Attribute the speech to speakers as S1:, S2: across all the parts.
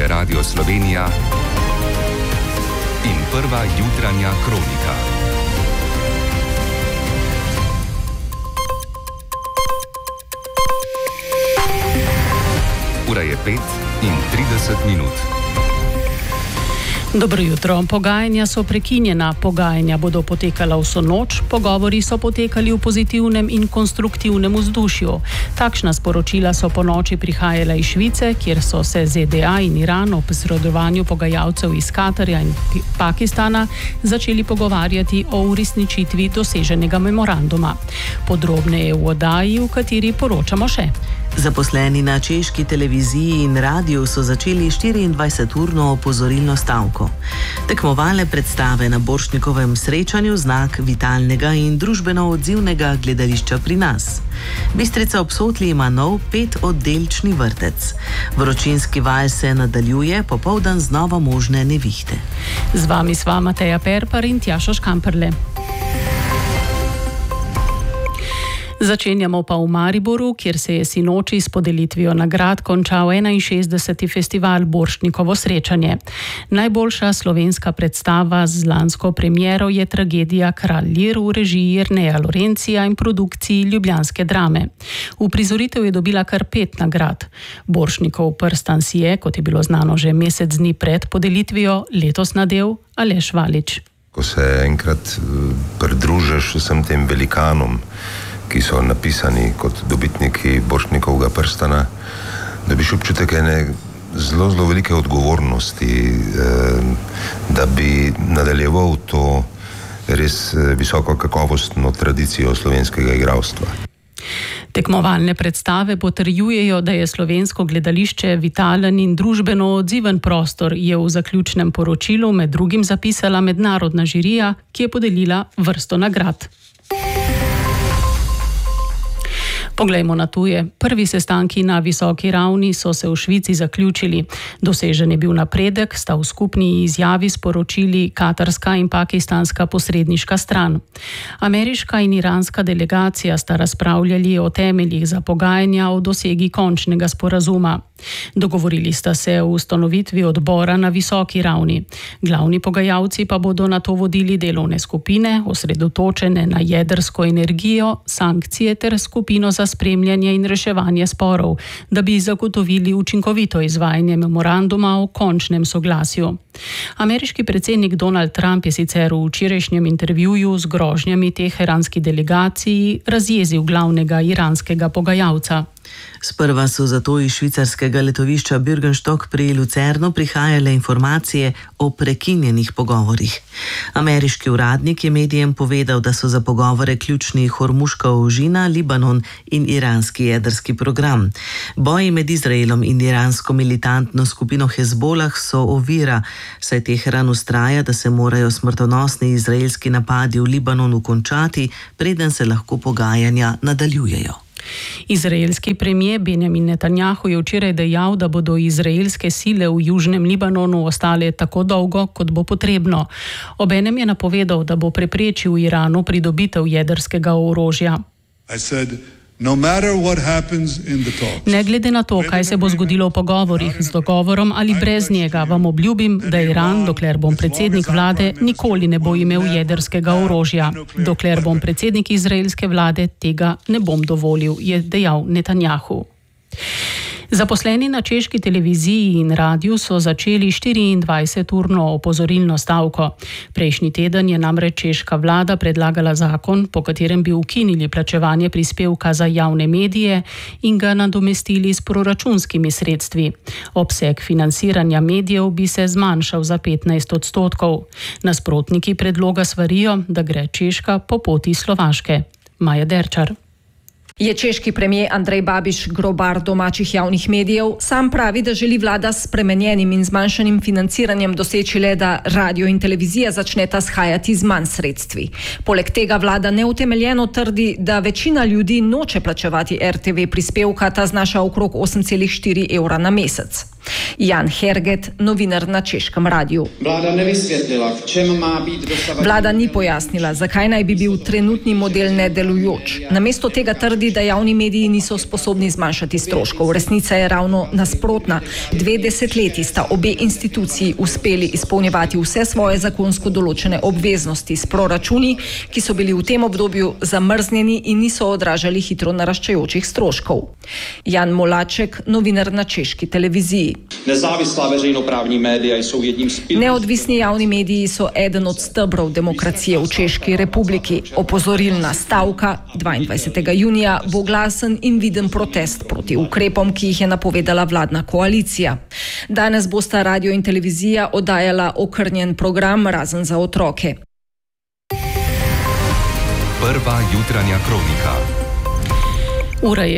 S1: je Radio Slovenija in prva jutranja kronika. Ura je 5:30.
S2: Dobro jutro. Pogajanja so prekinjena. Pogajanja bodo potekala vso noč. Pogovori so potekali v pozitivnem in konstruktivnem vzdušju. Takšna sporočila so po noči prihajala iz Švice, kjer so se ZDA in Iran o posredovanju pogajalcev iz Katarja in Pakistana začeli pogovarjati o uresničitvi doseženega memoranduma. Podrobneje v oddaji, v kateri poročamo še.
S3: Zaposleni na češki televiziji in radiju so začeli 24-urno opozorilno stavko. Tekmovalne predstave na Borštnikovem srečanju znak vitalnega in družbeno odzivnega gledališča pri nas. Bistrica ob Sotli ima nov 5-oddelčni vrtec. Vročinski val se nadaljuje, popoldan znova možne nevihte.
S2: Z vami sva Mateja Perpar in Tjaša Škamperle. Začenjamo pa v Mariboru, kjer se je sinoči s podelitvijo nagrad končal 61. festival Borštnikovo srečanje. Najboljša slovenska predstava z lansko premiero je tragedija Kralj Lir v režiji Jerneja Lorencija in produkciji Ljubljanske drame. Uprizoritev je dobila kar 5 nagrad. Borštnikov prstan si je, kot je bilo znano že mesec dni pred podelitvijo, letos nadel Aleš Valič.
S4: Ko se enkrat pridružiš vsem tem velikanom, ki so napisani kot dobitniki Borštnikovega prstana, dobiš občutek ene zelo velike odgovornosti, da bi nadaljeval to res visoko kakovostno tradicijo slovenskega igralstva.
S2: Tekmovalne predstave potrjujejo, da je slovensko gledališče vitalen in družbeno odziven prostor, je v zaključnem poročilu med drugim zapisala mednarodna žirija, ki je podelila vrsto nagrad. Poglejmo na tuje. Prvi sestanki na visoki ravni so se v Švici zaključili. Dosežen je bil napredek, sta v skupni izjavi sporočili katarska in pakistanska posredniška stran. Ameriška in iranska delegacija sta razpravljali o temeljih za pogajanja o dosegi končnega sporazuma. Dogovorili sta se o ustanovitvi odbora na visoki ravni. Glavni pogajalci pa bodo nato vodili delovne skupine, osredotočene na jedrsko energijo, sankcije ter skupino za spremljanje in reševanje sporov, da bi zagotovili učinkovito izvajanje memoranduma o končnem soglasju. Ameriški predsednik Donald Trump je sicer v včerajšnjem intervjuju z grožnjami teheranski delegaciji razjezil glavnega iranskega pogajalca.
S3: Sprva so zato iz švicarskega letovišča Bürgenstock pri Lucernu prihajale informacije o prekinjenih pogovorih. Ameriški uradnik je medijem povedal, da so za pogovore ključni Hormuška ožina, Libanon in iranski jedrski program. Boji med Izraelom in iransko militantno skupino Hezbolah so ovira, saj Teheran vztraja, da se morajo smrtonosni izraelski napadi v Libanonu končati, preden se lahko pogajanja nadaljujejo.
S2: Izraelski premier Benjamin Netanjahu je včeraj dejal, da bodo izraelske sile v južnem Libanonu ostale tako dolgo, kot bo potrebno. Obenem je napovedal, da bo preprečil Iranu pridobitev jedrskega orožja. Ne glede na to, kaj se bo zgodilo v pogovorih, z dogovorom ali brez njega, vam obljubim, da Iran, dokler bom predsednik vlade, nikoli ne bo imel jedrskega orožja. Dokler bom predsednik izraelske vlade, tega ne bom dovolil, je dejal Netanjahu. Zaposleni na češki televiziji in radiju so začeli 24-urno opozorilno stavko. Prejšnji teden je namreč češka vlada predlagala zakon, po katerem bi ukinili plačevanje prispevka za javne medije in ga nadomestili s proračunskimi sredstvi. Obseg financiranja medijev bi se zmanjšal za 15%. Nasprotniki predloga svarijo, da gre Češka po poti Slovaške. Maja Derčar.
S5: Je češki premier Andrej Babiš grobar domačih javnih medijev, sam pravi, da želi vlada s spremenjenim in zmanjšanim financiranjem doseči le, da radio in televizija začneta shajati z manj sredstvi. Poleg tega vlada neutemeljeno trdi, da večina ljudi noče plačevati RTV prispevka, ta znaša okrog 8,4 evra na mesec. Jan Herget, novinar na Češkem radiju. Vlada ni pojasnila, zakaj naj bi bil trenutni model nedelujoč. Namesto tega trdi, da javni mediji niso sposobni zmanjšati stroškov. Resnica je ravno nasprotna. 2 desetletji sta obe instituciji uspeli izpolnjevati vse svoje zakonsko določene obveznosti s proračuni, ki so bili v tem obdobju zamrznjeni in niso odražali hitro naraščajočih stroškov. Jan Molaček, novinar na Češki televiziji. Neodvisni javni mediji so eden od stebrov demokracije v Češki republiki. Opozorilna stavka 22. junija bo glasen in viden protest proti ukrepom, ki jih je napovedala vladna koalicija. Danes bosta radio in televizija oddajala okrnjen program, razen za otroke.
S1: Prva jutranja kronika.
S2: Ura je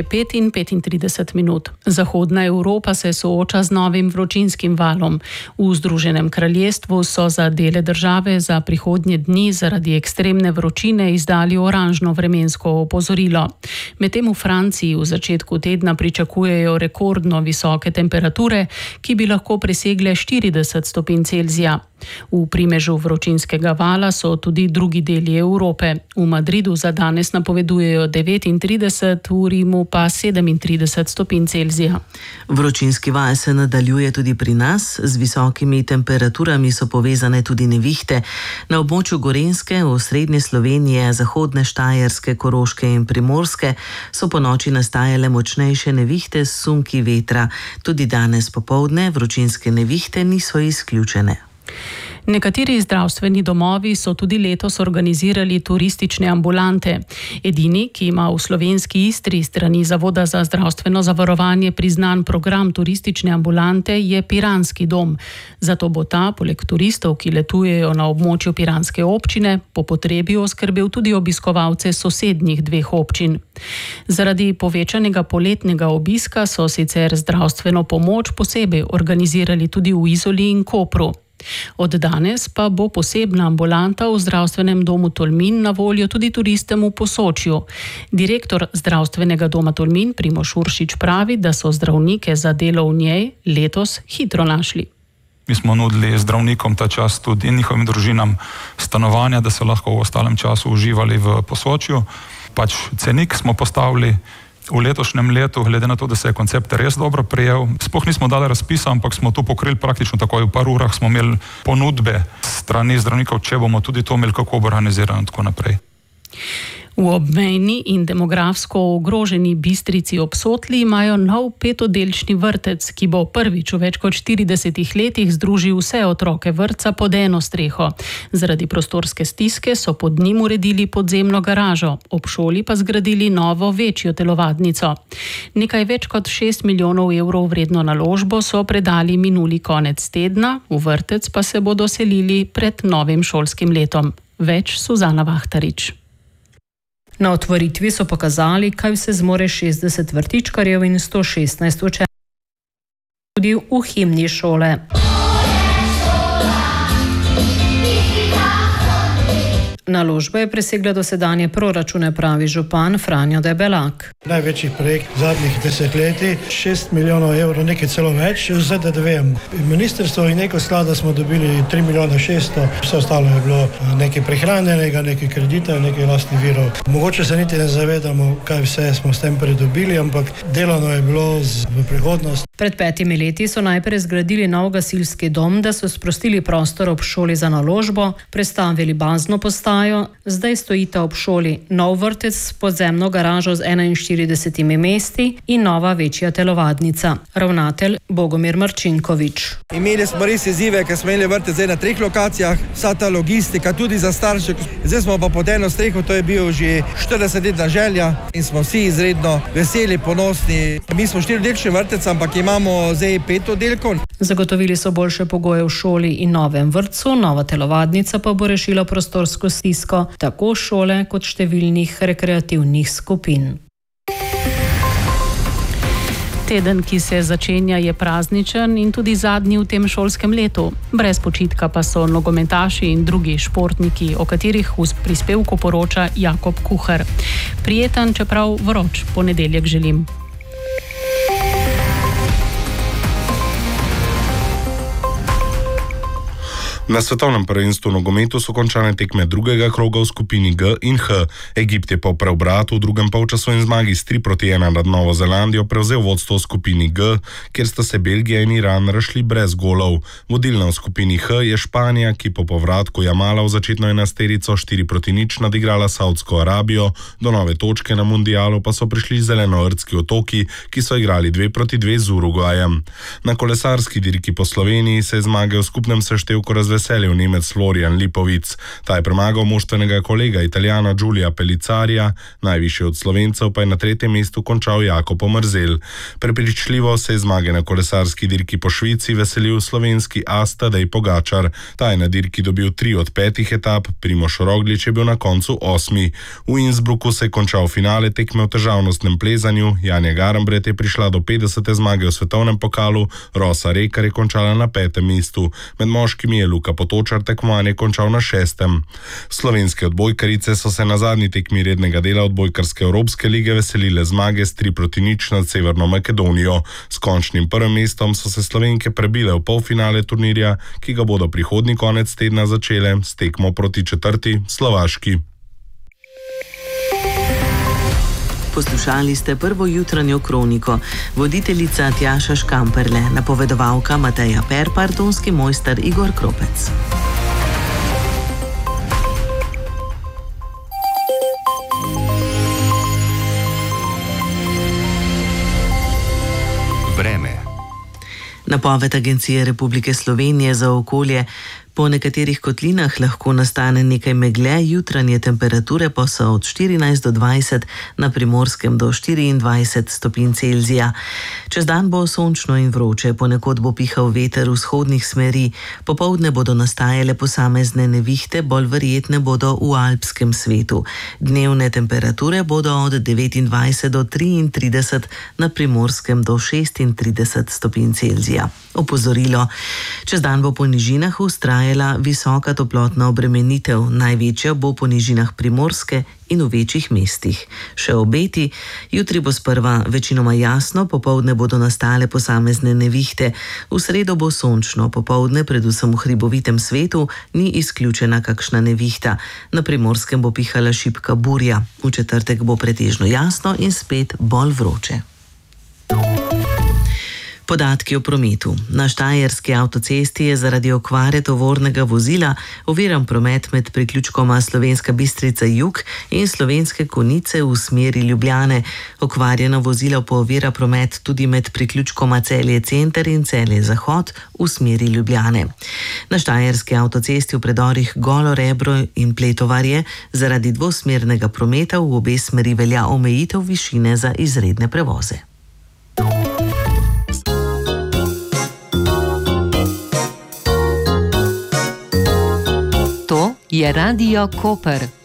S2: 5:35. Zahodna Evropa se sooča z novim vročinskim valom. V Združenem kraljestvu so za dele države za prihodnje dni zaradi ekstremne vročine izdali oranžno vremensko opozorilo. Medtem v Franciji v začetku tedna pričakujejo rekordno visoke temperature, ki bi lahko presegle 40 stopinj Celzija. V primežu vročinskega vala so tudi drugi deli Evrope. V Madridu za danes napovedujejo 39, v Rimu pa 37 stopinj Celzija.
S3: Vročinski val se nadaljuje tudi pri nas. Z visokimi temperaturami so povezane tudi nevihte. Na območju Gorenjske, osrednje Slovenije, zahodne Štajerske, Koroške in Primorske so ponoči nastajale močnejše nevihte s sunki vetra. Tudi danes popoldne vročinske nevihte niso izključene.
S2: Nekateri zdravstveni domovi so tudi letos organizirali turistične ambulante. Edini, ki ima v slovenski Istri strani Zavoda za zdravstveno zavarovanje priznan program turistične ambulante, je Piranski dom. Zato bo ta, poleg turistov, ki letujejo na območju piranske občine, po potrebi oskrbel tudi obiskovalce sosednjih 2 občin. Zaradi povečanega poletnega obiska so sicer zdravstveno pomoč posebej organizirali tudi v Izoli in Kopru. Od danes pa bo posebna ambulanta v zdravstvenem domu Tolmin na voljo tudi turistem v Posočju. Direktor zdravstvenega doma Tolmin Primož Uršič pravi, da so zdravnike za delo v njej letos hitro našli.
S6: Mi smo nudili zdravnikom ta čas tudi in njihovim družinam stanovanja, da so lahko v ostalem času uživali v Posočju. Pač cenik smo postavili v letošnjem letu, glede na to, da se je koncept res dobro prijel. Sploh nismo dali razpisa, ampak smo to pokrili praktično takoj. V par urah smo imeli ponudbe strani zdravnikov, če bomo tudi to imeli, kako bo organizirano in tako naprej.
S2: V obmejni in demografsko ogroženi Bistrici ob Sotli imajo nov 5-oddelčni vrtec, ki bo prvič v več kot 40 letih združil vse otroke vrtca pod eno streho. Zaradi prostorske stiske so pod njim uredili podzemno garažo, ob šoli pa zgradili novo večjo telovadnico. Nekaj več kot 6 milijonov evrov vredno naložbo so predali minuli konec tedna, v vrtec pa se bodo selili pred novim šolskim letom. Več Suzana Vahtarič.
S7: Na otvoritvi so pokazali, kaj vse zmore 60 vrtičkarjev in 116 učencev tudi v himni šole. Naložba je presegla dosedanje proračune, pravi župan Franjo Debelak.
S8: Največji projekt zadnjih desetletij, 6 milijonov evrov, nekaj celo več, z DDV-em. Ministrstvo in neko sklada smo dobili 3 milijona 600, vse ostalo je bilo nekaj prihranjenega, nekaj kredita, nekaj lastnih virov. Mogoče se niti ne zavedamo, kaj vse smo s tem pridobili, ampak delano je bilo v prihodnost.
S7: Pred 5 leti so najprej zgradili nov gasilski dom, da so sprostili prostor ob šoli za naložbo, prestavili bazno postajo, zdaj stojita ob šoli nov vrtec s podzemno garažo z 41 mesti in nova večja telovadnica. Ravnatelj Bogomir Marčinkovič.
S9: Imeli smo res izzive, ker smo imeli vrtec zdaj na 3 lokacijah, vsa ta logistika tudi za starše. Zdaj smo pa pod eno streho, to je bil že 40-letna želja in smo vsi izredno veseli, ponosni. Mi smo 4-oddelčni vrtec, ampak imamo zdaj 5 oddelkov.
S7: Zagotovili so boljše pogoje v šoli in novem vrtcu, nova telovadnica pa bo rešila prostorsko stisko tako šole kot številnih rekreativnih skupin.
S2: Teden, ki se začenja, je prazničen in tudi zadnji v tem šolskem letu. Brez počitka pa so nogometaši in drugi športniki, o katerih v prispevku poroča Jakob Kuhar. Prijeten, čeprav vroč ponedeljek želim.
S10: Na svetovnem prvenstvu v nogometu so končane tekme drugega kroga v skupini G in H. Egipt je po preobratu v drugem polčasu in zmagi s 3-1 nad Novo Zelandijo prevzel vodstvo v skupini G, kjer sta se Belgija in Iran razšli brez golov. Vodilna v skupini H je Španija, ki po povratku Jamala v začetno enajsterico 4-0 nadigrala Saudsko Arabijo, do nove točke na mundialu pa so prišli Zelenoordski otoki, ki so igrali 2-2 z Urugvajem. Na kolesarski dirki po Sloveniji se je zmage v skupnem seštevku razveselil Nemec Florian Lipovic. Ta je premagal moštvenega kolega Italijana Giulia Pellizzarija, najvišji od Slovencev pa je na 3. mestu končal Jakob Omerzel. Prepričljivo se je zmage na kolesarski dirki po Švici veselil slovenski as Tadej Pogačar. Ta je na dirki dobil 3 od 5 etap, Primož Roglič je bil na koncu 8. V Innsbrucku se je končal finale tekme v težavnostnem plezanju, Janja Garnbret je prišla do 50. zmage v svetovnem pokalu, Rosa Rekar je končala na 5. mestu. Med moškimi je Luka Potočar tekmovanje končal na 6. Slovenske odbojkarice so se na zadnji tekmi rednega dela odbojkarske Evropske lige veselile zmage s 3-0 nad Severno Makedonijo. S končnim prvim mestom so se Slovenke prebile v polfinale turnirja, ki ga bodo prihodnji konec tedna začele s tekmo proti četrti Slovaški.
S3: Poslušali ste prvo jutranjo kroniko. Voditeljica Tjaša Škamperle, napovedovalka Mateja Perpar, tonski mojster Igor Kropec.
S1: Vreme.
S3: Napoved Agencije Republike Slovenije za okolje: po nekaterih kotlinah lahko nastane nekaj megle, jutranje temperature pa so od 14 do 20, na Primorskem do 24 stopinj Celzija. Čez dan bo sončno in vroče, ponekod bo pihal veter vzhodnih smeri, popoldne bodo nastajale posamezne nevihte, bolj verjetne bodo v alpskem svetu. Dnevne temperature bodo od 29 do 33, na Primorskem do 36 stopinj Celzija. Opozorilo: čez dan bo po nižinah vztrajala visoka toplotna obremenitev, največja bo po nižinah Primorske in v večjih mestih. Še obeti: jutri bo sprva večinoma jasno, popoldne bodo nastale posamezne nevihte, v sredo bo sončno, popoldne predvsem v hribovitem svetu ni izključena kakšna nevihta, na Primorskem bo pihala šibka burja, v četrtek bo pretežno jasno in spet bolj vroče. Podatki o prometu. Na Štajerski avtocesti je zaradi okvare tovornega vozila oviran promet med priključkoma Slovenska Bistrica Jug in Slovenske Konjice v smeri Ljubljane. Okvarjeno vozilo pa ovira promet tudi med priključkoma Celje Center in Celje Zahod v smeri Ljubljane. Na Štajerski avtocesti v predorih Golo Rebro in Pletovarje zaradi dvosmernega prometa v obe smeri velja omejitev višine za izredne prevoze.
S11: Je Radio Koper.